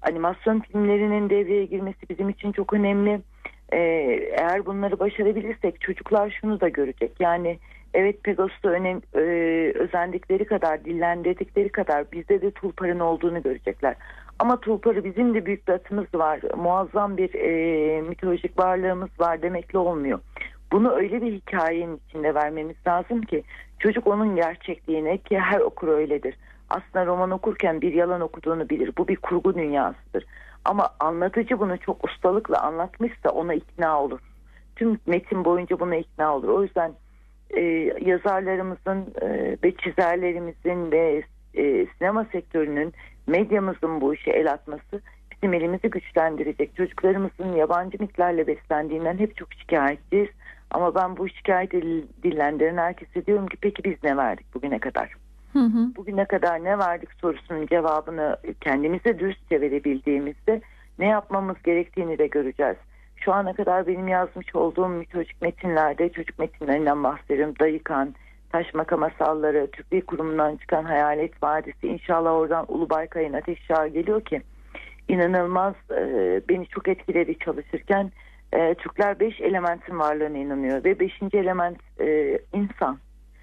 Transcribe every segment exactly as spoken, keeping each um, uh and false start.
Animasyon filmlerinin devreye girmesi bizim için çok önemli. Ee, eğer bunları başarabilirsek çocuklar şunu da görecek. Yani evet, Pegasus'ta önem, e, özendikleri kadar, dillendirdikleri kadar bizde de tulparın olduğunu görecekler. Ama tulparı bizim de büyük bir atımız var. Muazzam bir e, mitolojik varlığımız var demekle olmuyor. Bunu öyle bir hikayenin içinde vermemiz lazım ki çocuk onun gerçekliğine, ki her okur öyledir. Aslında roman okurken bir yalan okuduğunu bilir. Bu bir kurgu dünyasıdır. Ama anlatıcı bunu çok ustalıkla anlatmışsa ona ikna olur. Tüm metin boyunca buna ikna olur. O yüzden e, yazarlarımızın e, ve çizerlerimizin ve e, sinema sektörünün, medyamızın bu işe el atması bizim elimizi güçlendirecek. Çocuklarımızın yabancı mitlerle beslendiğinden hep çok şikayetçiyiz. Ama ben bu şikayeti dillendiren herkese diyorum ki peki biz ne verdik bugüne kadar? Hı hı. Bugüne kadar ne verdik sorusunun cevabını kendimize dürüstçe verebildiğimizde ne yapmamız gerektiğini de göreceğiz. Şu ana kadar benim yazmış olduğum mitolojik metinlerde çocuk metinlerinden bahsediyorum. Dayıkan, Taşmaka Masalları, Türk Dil Kurumu'ndan çıkan Hayalet Vadisi, inşallah oradan Ulubaykay'ın Ateş Çağı geliyor ki inanılmaz, e, beni çok etkiledi çalışırken. E, Türkler beş elementin varlığına inanıyor ve beşinci element e, insan.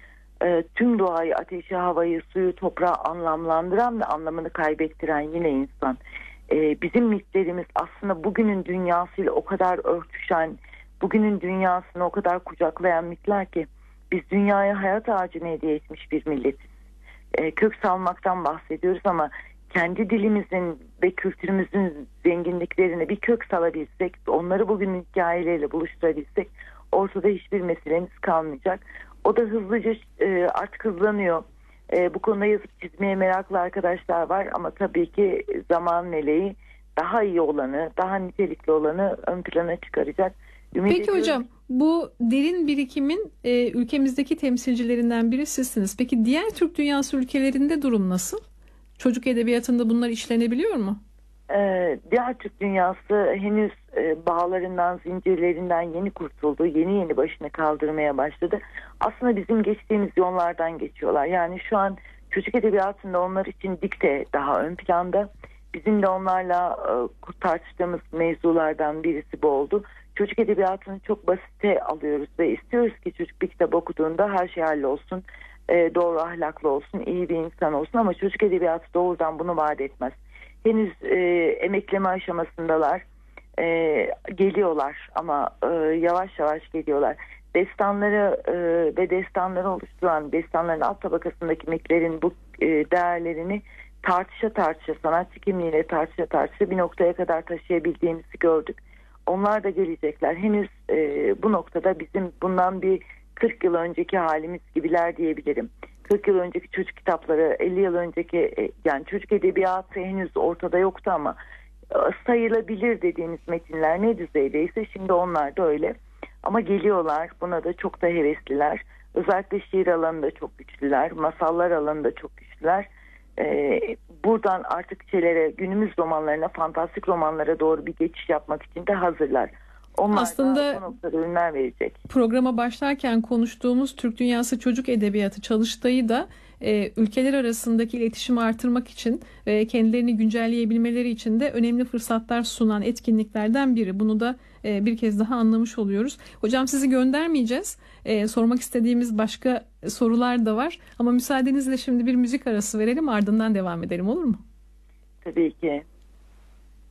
E, tüm doğayı, ateşi, havayı, suyu, toprağı anlamlandıran ve anlamını kaybettiren yine insan. E, bizim mitlerimiz aslında bugünün dünyasıyla o kadar örtüşen, bugünün dünyasını o kadar kucaklayan mitler ki biz dünyaya hayat ağacını hediye etmiş bir milletiz. E, kök salmaktan bahsediyoruz ama kendi dilimizin ve kültürümüzün zenginliklerini bir kök salabilsek, onları bugünün hikayeleriyle buluşturabilsek ortada hiçbir meselemiz kalmayacak. O da hızlıca e, artık hızlanıyor. E, bu konuda yazıp çizmeye meraklı arkadaşlar var ama tabii ki zaman meleği daha iyi olanı, daha nitelikli olanı ön plana çıkaracak. Ümit Peki ediyorum. hocam, bu derin birikimin e, ülkemizdeki temsilcilerinden biri sizsiniz. Peki diğer Türk dünyası ülkelerinde durum nasıl? Çocuk edebiyatında bunlar işlenebiliyor mu? Ee, diğer Türk dünyası henüz e, bağlarından, zincirlerinden yeni kurtuldu. Yeni yeni başını kaldırmaya başladı. Aslında bizim geçtiğimiz yollardan geçiyorlar. Yani şu an çocuk edebiyatında onlar için dikte daha ön planda. Bizim de onlarla e, tartıştığımız mevzulardan birisi bu oldu. Çocuk edebiyatını çok basite alıyoruz ve istiyoruz ki çocuk bir kitap okuduğunda her şey hallolsun, e, doğru ahlaklı olsun, iyi bir insan olsun ama çocuk edebiyatı doğrudan bunu vaat etmez. Henüz e, emekleme aşamasındalar, e, geliyorlar ama e, yavaş yavaş geliyorlar. Destanları e, ve destanları oluşturan, destanların alt tabakasındaki mitlerin bu e, değerlerini tartışa tartışa, sanatçı kimliğiyle tartışa tartışa bir noktaya kadar taşıyabildiğimizi gördük. Onlar da gelecekler. Henüz e, bu noktada bizim bundan bir kırk yıl önceki halimiz gibiler diyebilirim. kırk yıl önceki çocuk kitapları, elli yıl önceki e, yani çocuk edebiyatı henüz ortada yoktu ama e, sayılabilir dediğimiz metinler ne düzeydeyse şimdi onlar da öyle. Ama geliyorlar. Buna da çok da hevesliler. Özellikle şiir alanında çok güçlüler. Masallar alanında çok güçlüler. Ee, buradan artık şeylere, günümüz romanlarına, fantastik romanlara doğru bir geçiş yapmak için de hazırlar. Onlar aslında da bu noktada ürünler verecek. Programa başlarken konuştuğumuz Türk Dünyası Çocuk Edebiyatı Çalıştayı da e, ülkeler arasındaki iletişimi artırmak için ve kendilerini güncelleyebilmeleri için de önemli fırsatlar sunan etkinliklerden biri. Bunu da e, bir kez daha anlamış oluyoruz. Hocam sizi göndermeyeceğiz. E, sormak istediğimiz başka sorular da var ama müsaadenizle şimdi bir müzik arası verelim, ardından devam edelim, olur mu? Tabii ki.